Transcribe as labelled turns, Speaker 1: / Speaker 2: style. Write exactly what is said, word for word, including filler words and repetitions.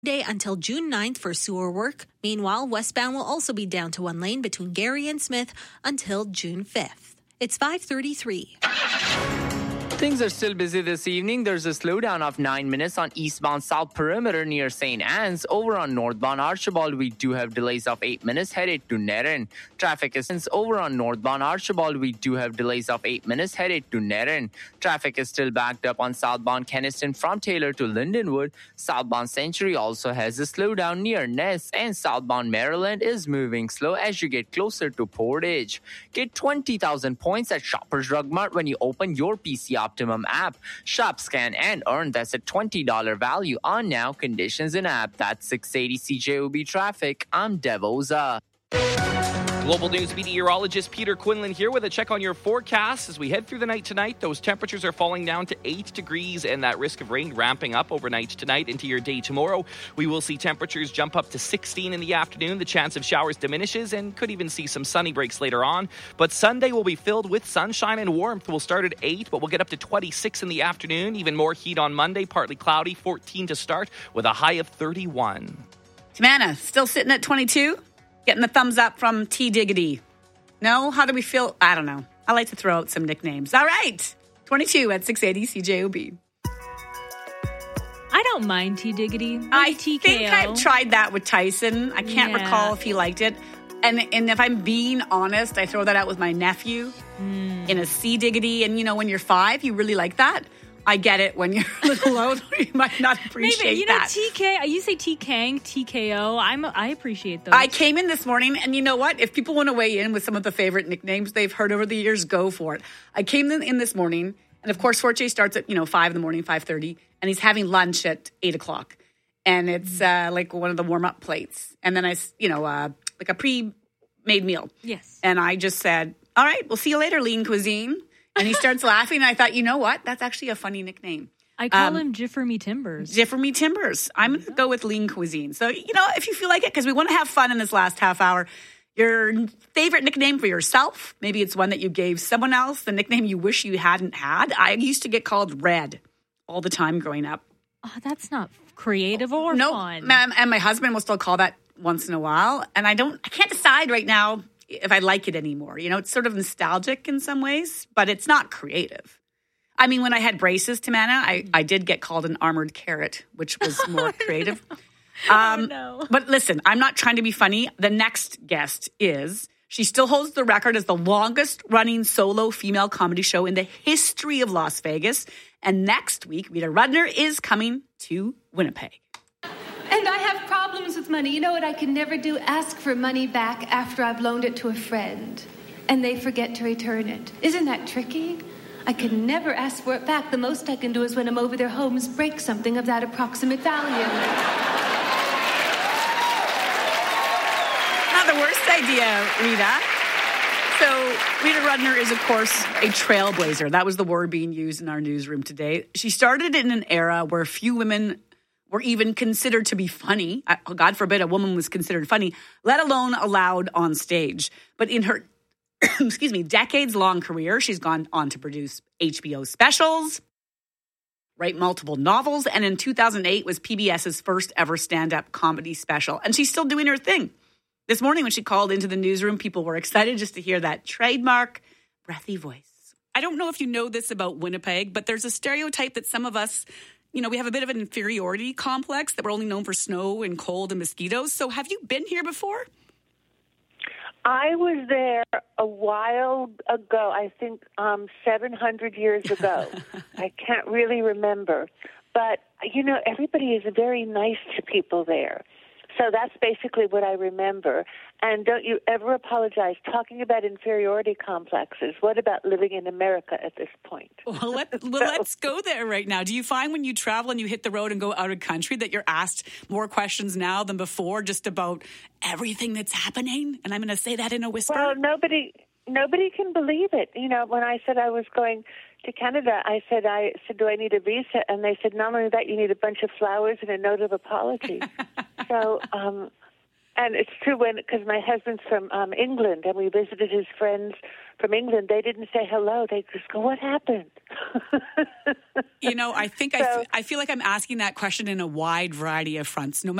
Speaker 1: Day until June ninth for sewer work. Meanwhile, westbound will also be down to one lane between Gary and Smith until June fifth. It's five thirty-three.
Speaker 2: Things are still busy this evening. There's a slowdown of nine minutes on eastbound South Perimeter near Saint Anne's. Over on northbound Archibald, we do have delays of eight minutes headed to Nerin. Traffic is over on northbound Archibald. We do have delays of eight minutes headed to Nerin. Traffic is still backed up on southbound Keniston from Taylor to Lindenwood. Southbound Century also has a slowdown near Ness, and southbound Maryland is moving slow as you get closer to Portage. Get twenty thousand points at Shoppers Drug Mart when you open your P C Optimum app. Shop, scan, and earn. That's a twenty dollars value on now. Conditions in app. That's six eighty C J O B traffic. I'm Devoza.
Speaker 3: Global News meteorologist Peter Quinlan here with a check on your forecast. As we head through the night tonight, those temperatures are falling down to eight degrees and that risk of rain ramping up overnight tonight into your day tomorrow. We will see temperatures jump up to sixteen in the afternoon. The chance of showers diminishes and could even see some sunny breaks later on. But Sunday will be filled with sunshine and warmth. We'll start at eight, but we'll get up to twenty-six in the afternoon. Even more heat on Monday, partly cloudy, fourteen to start with a high of thirty-one.
Speaker 4: Tamana, still sitting at twenty-two? Getting the thumbs up from T. Diggity. No? How do we feel? I don't know. I like to throw out some nicknames. All right. twenty-two at six eighty C J O B.
Speaker 5: I don't mind T. Diggity. Maybe
Speaker 4: I
Speaker 5: T K O.
Speaker 4: think I've tried that with Tyson. I can't
Speaker 5: Yeah.
Speaker 4: recall if he liked it. And and if I'm being honest, I throw that out with my nephew
Speaker 5: Mm.
Speaker 4: in a C. Diggity. And, you know, when you're five, you really like that. I get it. When you're a little older, you might not appreciate
Speaker 5: Maybe, you know,
Speaker 4: that.
Speaker 5: T K, you say T Kang, T K O. I'm, I appreciate those.
Speaker 4: I came in this morning, and you know what? If people want to weigh in with some of the favorite nicknames they've heard over the years, go for it. I came in, in this morning, and of course, Forte starts at, you know, five in the morning, five thirty, and he's having lunch at eight o'clock. And it's uh, like one of the warm-up plates. And then I, s- you know, uh, like a pre-made meal.
Speaker 5: Yes.
Speaker 4: And I just said, all right, we'll see you later, Lean Cuisine. And he starts laughing, and I thought, you know what? That's actually a funny nickname.
Speaker 5: I call
Speaker 4: Um,
Speaker 5: him Jiffer Me Timbers.
Speaker 4: Jiffer Me Timbers. I'm going to go with Lean Cuisine. So, you know, if you feel like it, because we want to have fun in this last half hour, your favorite nickname for yourself, maybe it's one that you gave someone else, the nickname you wish you hadn't had. I used to get called Red all the time growing up.
Speaker 5: Oh, that's not creative or
Speaker 4: no,
Speaker 5: fun.
Speaker 4: ma'am, and my husband will still call that once in a while. And I don't, I can't decide right now if I like it anymore. You know, it's sort of nostalgic in some ways, but it's not creative. I mean, when I had braces, Tamana, I, I did get called an armored carrot, which was more creative. Um,
Speaker 5: oh, no.
Speaker 4: But listen, I'm not trying to be funny. The next guest is, she still holds the record as the longest running solo female comedy show in the history of Las Vegas. And next week, Rita Rudner is coming to Winnipeg.
Speaker 6: And I have problems with money. You know what I can never do? Ask for money back after I've loaned it to a friend. And they forget to return it. Isn't that tricky? I can never ask for it back. The most I can do is when I'm over their homes, break something of that approximate value.
Speaker 4: Not the worst idea, Rita. So Rita Rudner is, of course, a trailblazer. That was the word being used in our newsroom today. She started in an era where few women were even considered to be funny. God forbid a woman was considered funny, let alone allowed on stage. But in her, excuse me, decades-long career, she's gone on to produce H B O specials, write multiple novels, and in two thousand eight was PBS's first ever stand-up comedy special. And she's still doing her thing. This morning when she called into the newsroom, people were excited just to hear that trademark breathy voice. I don't know if you know this about Winnipeg, but there's a stereotype that some of us, you know, we have a bit of an inferiority complex that we're only known for snow and cold and mosquitoes. So have you been here before?
Speaker 7: I was there a while ago, I think um, seven hundred years ago. I can't really remember. But, you know, everybody is very nice to people there. So that's basically what I remember. And don't you ever apologize. Talking about inferiority complexes, what about living in America at this point?
Speaker 4: Well, let, well, let's go there right now. Do you find when you travel and you hit the road and go out of country that you're asked more questions now than before just about everything that's happening? And I'm going to say that in a whisper.
Speaker 7: Well, nobody nobody can believe it. You know, when I said I was going to Canada, I said, I said, do I need a visa? And they said, not only that, you need a bunch of flowers and a note of apology. so, um, And it's true when, because my husband's from um, England, and we visited his friends from England. They didn't say hello. They just go, "What happened?"
Speaker 4: You know, I think
Speaker 7: So-
Speaker 4: I, f- I feel like I'm asking that question in a wide variety of fronts. No,